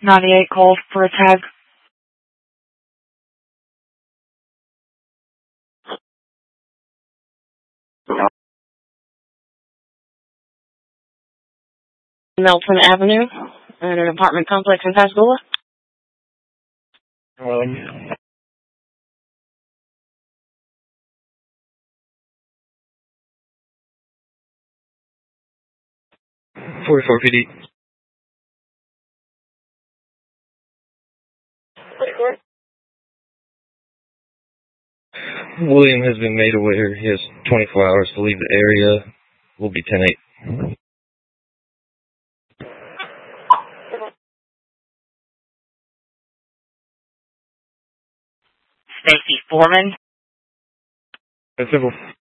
98 called for a tag. Melton Avenue, at an apartment complex in Pascagoula. 44 PD. 44. William has been made aware. He has 24 hours to leave the area. Will be 10-8. Stacy Foreman. That's simple.